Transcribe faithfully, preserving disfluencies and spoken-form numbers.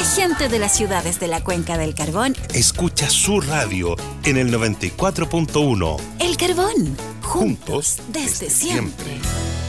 gente de las ciudades de la Cuenca del Carbón escucha su radio en el noventa y cuatro punto uno. El Carbón, Juntos desde, desde siempre. siempre.